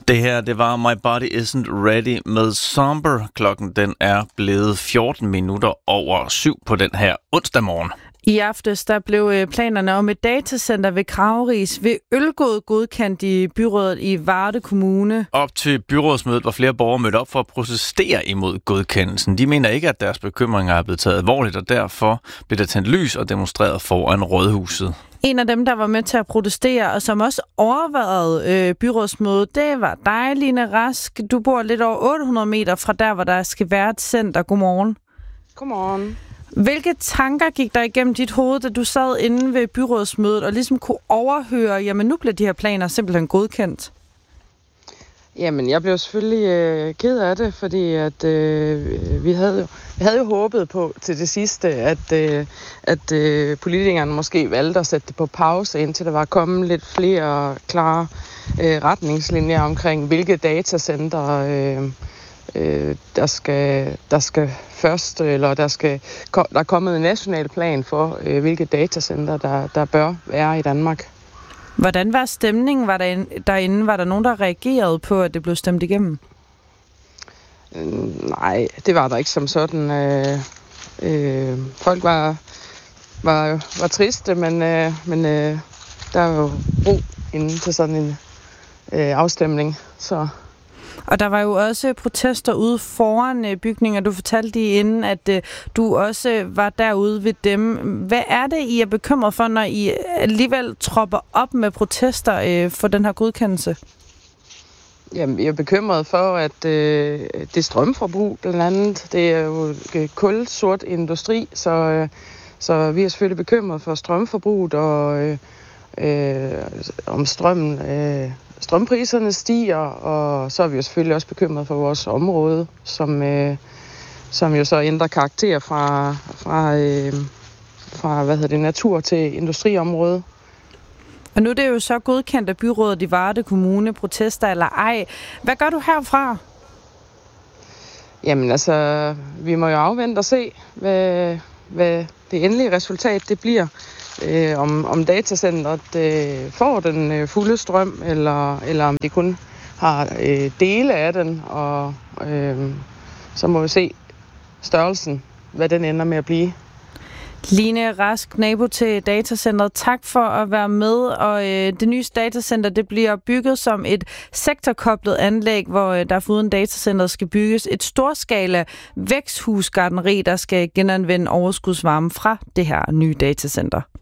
Det her, det var My Body Isn't Ready med Somber. Klokken den er blevet 14 minutter over 7 på den her onsdag morgen. I aftes der blev planerne om et datacenter ved Krageris ved Ølgod godkendt i byrådet i Varde Kommune. Op til byrådsmødet var flere borgere mødt op for at protestere imod godkendelsen. De mener ikke, at deres bekymringer er blevet taget alvorligt, og derfor blev der tændt lys og demonstreret foran Rådhuset. En af dem, der var med til at protestere, og som også overvejede byrådsmødet, det var dig, Line Rask. Du bor lidt over 800 meter fra der, hvor der skal være et center. Godmorgen. Godmorgen. Hvilke tanker gik der igennem dit hoved, da du sad inde ved byrådsmødet og ligesom kunne overhøre, jamen nu bliver de her planer simpelthen godkendt? Jamen, jeg blev selvfølgelig ked af det, fordi at vi havde jo håbet på til det sidste, at politikerne måske valgte at sætte det på pause, indtil der var kommet lidt flere klare retningslinjer omkring, hvilke datacenter der skal først, eller der er kommet en national plan for, hvilke datacenter der bør være i Danmark. Hvordan var stemningen derinde? Var der nogen, der reagerede på, at det blev stemt igennem? Nej, det var der ikke som sådan. Folk var triste, men der er jo ro inden til sådan en afstemning, så... Og der var jo også protester ude foran bygninger. Du fortalte lige inden, at du også var derude ved dem. Hvad er det, I er bekymret for, når I alligevel tropper op med protester for den her godkendelse? Jamen, jeg er bekymret for, at det strømforbrug blandt andet, det er jo kulsort industri, så vi er selvfølgelig bekymret for strømforbruget og om strømpriserne stiger, og så er vi jo selvfølgelig også bekymret for vores område, som jo så ændrer karakter fra natur til industriområde. Og nu er det jo så godkendt af byrådet i Varde Kommune, protester eller ej. Hvad gør du herfra? Jamen altså, vi må jo afvente og se, hvad det endelige resultat det bliver. Om datacenteret får den fulde strøm, eller om de kun har dele af den, og så må vi se størrelsen, hvad den ender med at blive. Line Rask, nabo til datacenteret, tak for at være med. Og det nye datacenter det bliver bygget som et sektorkoblet anlæg, hvor der foruden datacenteret skal bygges et storskala væksthusgartneri, der skal genanvende overskudsvarme fra det her nye datacenter.